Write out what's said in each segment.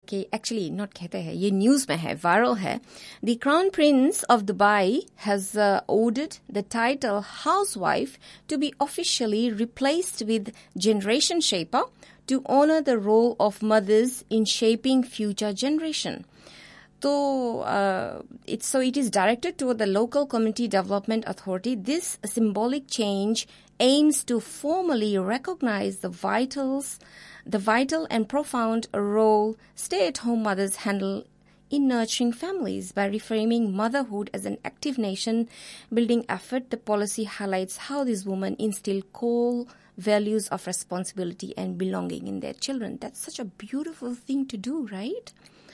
कि actually not कहते हैं, ये न्यूज में है, वायरल है. The crown Prince of Dubai has ordered the title housewife to be officially replaced with generation shaper to honor the role of mothers in shaping future generation. So, it is directed toward the local community development authority. This symbolic change aims to formally recognize the vital and profound role stay-at-home mothers handle in nurturing families. By reframing motherhood as an active nation-building effort, the policy highlights how these women instill core values of responsibility and belonging in their children. That's such a beautiful thing to do, right?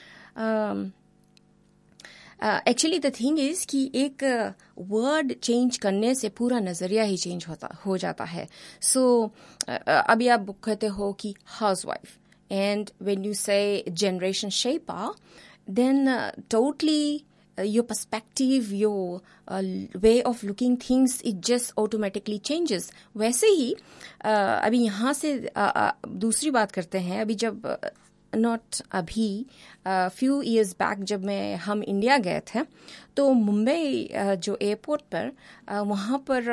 Actually the thing is कि एक word change करने से पूरा नजरिया ही change हो जाता है. सो अभी आप कहते हो कि हाउसवाइफ, एंड व्हेन यू से generation shaper, then totally your perspective, your way of looking things, it just automatically changes. वैसे ही अभी यहाँ से दूसरी बात करते हैं. अभी जब नॉट अभी फ्यू इयर्स बैक जब हम इंडिया गए थे, तो मुंबई जो एयरपोर्ट पर वहाँ पर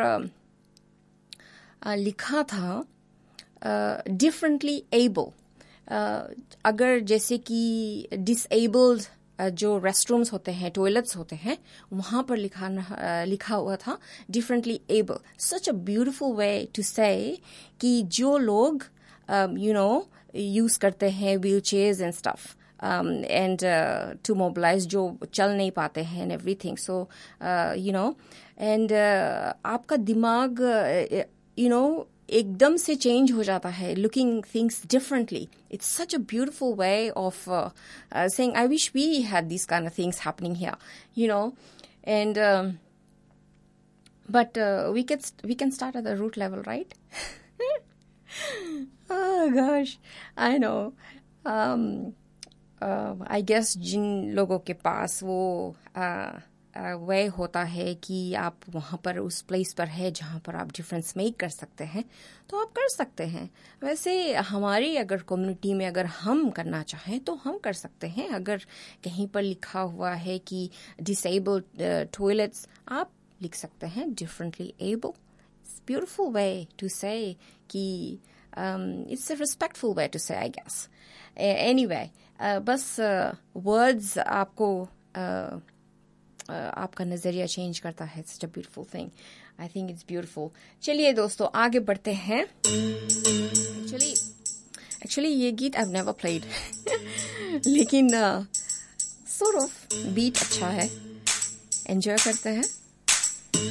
लिखा था डिफरेंटली एबल. अगर जैसे कि डिसेबल्ड जो रेस्टरूम्स होते हैं, टॉयलेट्स होते हैं, वहाँ पर लिखा हुआ था differently able. Such a beautiful way to से कि जो लोग यूज करते हैं wheel chairs and stuff, and to mobilise, जो चल नहीं पाते हैं एंड एवरीथिंग. सो एंड आपका दिमाग एकदम से चेंज हो जाता है, looking things differently. It's such a beautiful way of saying I wish we had this kind of things happening here, and but we can start at the root level, right? Oh gosh, I know. I guess जिन लोगों के पास वो वे होता है कि आप वहाँ पर उस प्लेस पर है जहाँ पर आप डिफरेंस मेक कर सकते हैं, तो आप कर सकते हैं. वैसे हमारी अगर कम्युनिटी में अगर हम करना चाहें तो हम कर सकते हैं. अगर कहीं पर लिखा हुआ है कि डिसेबल्ड टॉयलेट्स, आप लिख सकते हैं differently able. It's beautiful way to से कि it's a respectful way to say, I guess. Anyway, बस words आपको आपका नजरिया चेंज करता है. Such a beautiful thing. I think it's beautiful. चलिए दोस्तों आगे बढ़ते हैं. Actually ये गीत I've never played. लेकिन sort of beat अच्छा है, enjoy करते हैं.